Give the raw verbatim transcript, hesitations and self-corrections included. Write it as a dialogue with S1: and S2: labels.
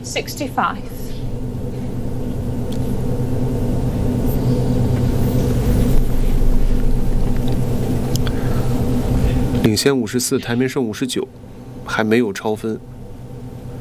S1: sixty-five.
S2: 领先五十四，台面剩五十九，还没有超分。